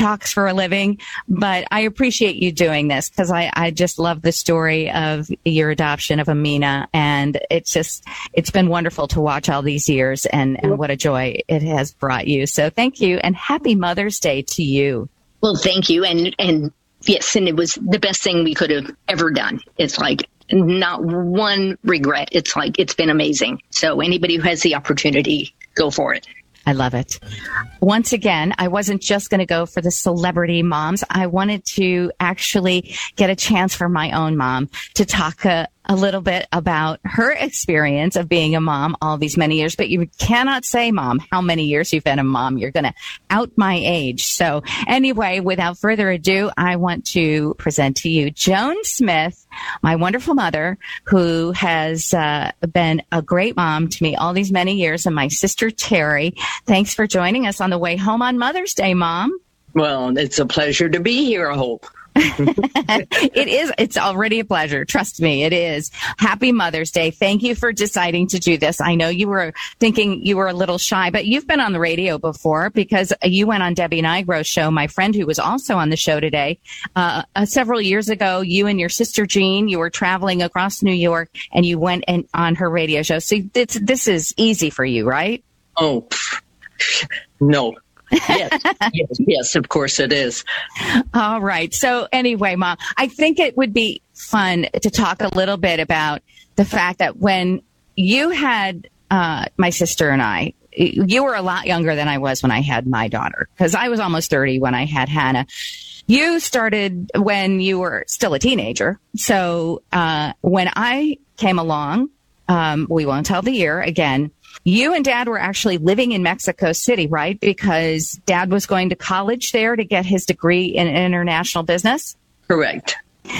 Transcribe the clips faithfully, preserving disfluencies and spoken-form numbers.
talks for a living, but I appreciate you doing this because I, I just love the story of your adoption of Amina. And it's just, it's been wonderful to watch all these years and, and what a joy it has brought you. So thank you and happy Mother's Day to you. Well, thank you. And, and yes, and it was the best thing we could have ever done. It's like not one regret. It's like, it's been amazing. So anybody who has the opportunity, go for it. I love it. Once again, I wasn't just going to go for the celebrity moms. I wanted to actually get a chance for my own mom to talk a, a little bit about her experience of being a mom all these many years. But you cannot say, Mom, how many years you've been a mom. You're going to out my age. So anyway, without further ado, I want to present to you Joan Smith, my wonderful mother, who has uh, been a great mom to me all these many years, and my sister Terry. Thanks for joining us on the way home on Mother's Day, Mom. Well, it's a pleasure to be here, I hope. It is. It's already a pleasure. Trust me, it is. Happy Mother's Day. Thank you for deciding to do this. I know you were thinking you were a little shy, but you've been on the radio before because you went on Debbie Nigro's show, my friend who was also on the show today. Uh, uh, several years ago, you and your sister Jean, you were traveling across New York and you went and, on her radio show. So this, this is easy for you, right? Oh, no. Yes, yes, yes, of course it is. All right. So anyway, Mom, I think it would be fun to talk a little bit about the fact that when you had uh, my sister and I, you were a lot younger than I was when I had my daughter, because I was almost thirty when I had Hannah. You started when you were still a teenager. So uh, when I came along, um, we won't tell the year again. You and Dad were actually living in Mexico City, right? Because Dad was going to college there to get his degree in international business? Correct.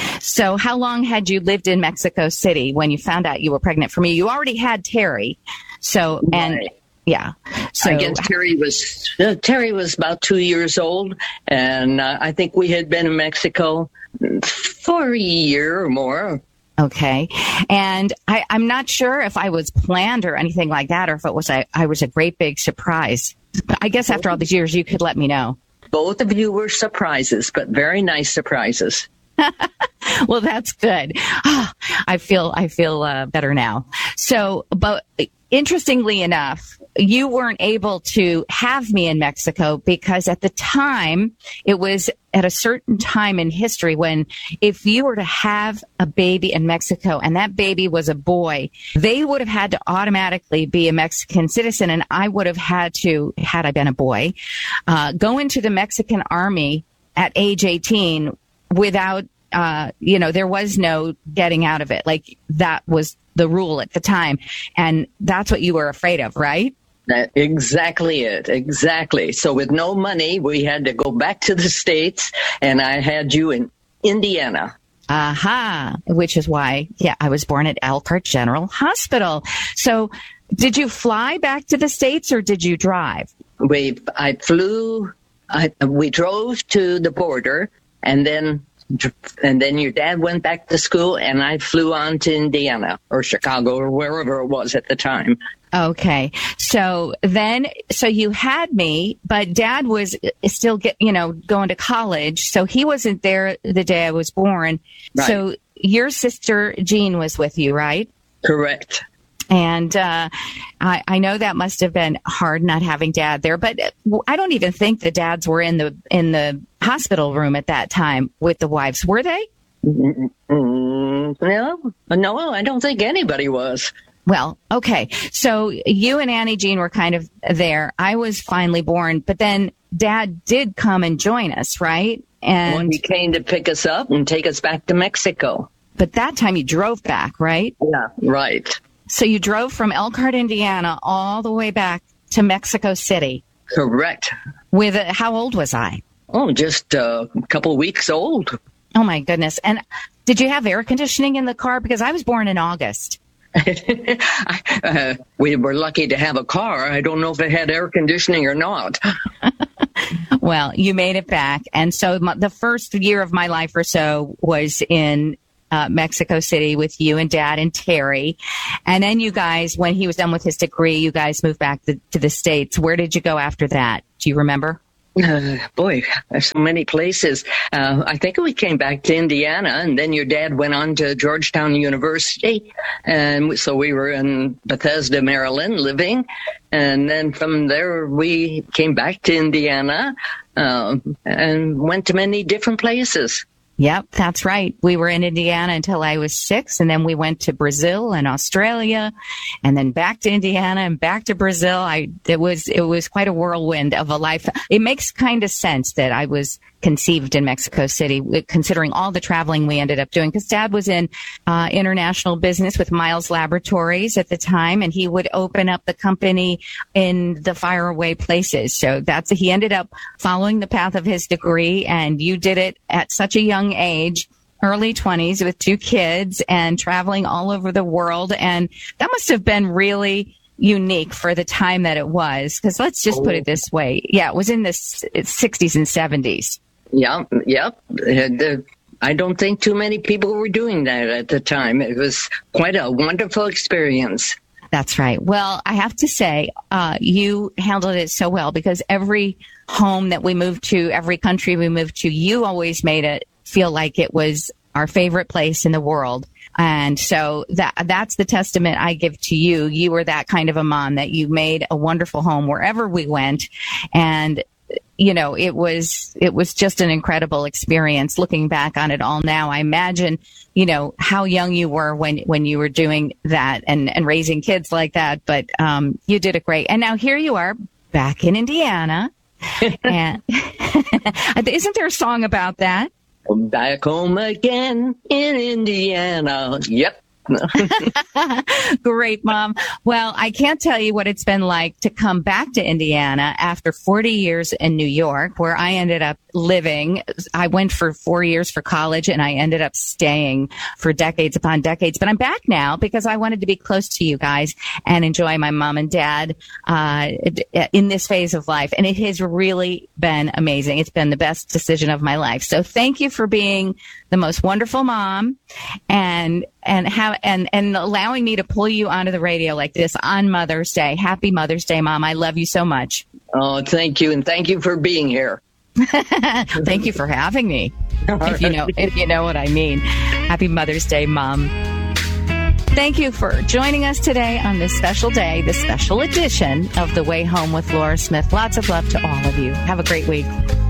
So how long had you lived in Mexico City when you found out you were pregnant for me? You already had Terry. So, and right. yeah. So I guess Terry was, uh, Terry was about two years old. And uh, I think we had been in Mexico for a year or more. Okay. And I, I'm not sure if I was planned or anything like that, or if it was a, I was a great big surprise. I guess after all these years, you could let me know. Both of you were surprises, but very nice surprises. Well, that's good. Oh, I feel I feel uh, better now. So, but interestingly enough, you weren't able to have me in Mexico because at the time, it was at a certain time in history when if you were to have a baby in Mexico and that baby was a boy, they would have had to automatically be a Mexican citizen. And I would have had to, had I been a boy, uh, go into the Mexican army at age eighteen without, uh, you know, there was no getting out of it. Like that was the rule at the time. And that's what you were afraid of, right? That, exactly it. Exactly. So with no money, we had to go back to the States, and I had you in Indiana. Aha. Which is why, yeah, I was born at Elkhart General Hospital. So did you fly back to the States or did you drive? We, I flew, I, we drove to the border, and then and then your dad went back to school, and I flew on to Indiana or Chicago or wherever it was at the time. Okay. So then, so you had me, but Dad was still get, you know, going to college. So he wasn't there the day I was born. Right. So your sister Jean was with you, right? Correct. And uh, I, I know that must have been hard not having Dad there, but I don't even think the dads were in the in the hospital room at that time with the wives, were they? Mm, no, no, I don't think anybody was. Well, okay. So you and Annie Jean were kind of there. I was finally born, but then Dad did come and join us, right? And well, he came to pick us up and take us back to Mexico. But that time you drove back, right? Yeah, right. So you drove from Elkhart, Indiana, all the way back to Mexico City. Correct. With a, how old was I? Oh, just a couple of weeks old. Oh, my goodness. And did you have air conditioning in the car? Because I was born in August. uh, we were lucky to have a car. I don't know if it had air conditioning or not. Well, you made it back. And so my, the first year of my life or so was in uh, Mexico City with you and Dad and Terry. And then you guys, when he was done with his degree, you guys moved back to, to the States. Where did you go after that? Do you remember? Uh, boy, there's so many places. Uh, I think we came back to Indiana, and then your dad went on to Georgetown University. And so we were in Bethesda, Maryland, living. And then from there, we came back to Indiana um, and went to many different places. Yep, that's right. We were in Indiana until I was six, and then we went to Brazil and Australia, and then back to Indiana and back to Brazil. I it was it was quite a whirlwind of a life. It makes kind of sense that I was conceived in Mexico City, considering all the traveling we ended up doing, because Dad was in uh, international business with Miles Laboratories at the time, and he would open up the company in the faraway places. So that's he ended up following the path of his degree, and you did it at such a young age, early twenties, with two kids and traveling all over the world. And that must have been really unique for the time that it was, because let's just oh. put it this way. Yeah, it was in the sixties and seventies. Yeah, yep. Yeah. I don't think too many people were doing that at the time. It was quite a wonderful experience. That's right. Well, I have to say, uh, you handled it so well, because every home that we moved to, every country we moved to, you always made it feel like it was our favorite place in the world. And so that that's the testament I give to you. You were that kind of a mom, that you made a wonderful home wherever we went. And you know, it was it was just an incredible experience looking back on it all now. I imagine, you know, how young you were when, when you were doing that and, and raising kids like that. But um, you did it great. And now here you are back in Indiana. And isn't there a song about that? Back home again in Indiana. Yep. Great, Mom. Well, I can't tell you what it's been like to come back to Indiana after forty years in New York, where I ended up living. I went for four years for college, and I ended up staying for decades upon decades. But I'm back now because I wanted to be close to you guys and enjoy my mom and dad uh, in this phase of life. And it has really been amazing. It's been the best decision of my life. So thank you for being the most wonderful mom, and and how and and allowing me to pull you onto the radio like this on Mother's Day. Happy Mother's Day, Mom. I love you so much. Oh, thank you, and thank you for being here. Thank you for having me. If you know if you know what I mean. Happy Mother's Day, Mom. Thank you for joining us today on this special day, this special edition of The Way Home with Laura Smith. Lots of love to all of you. Have a great week.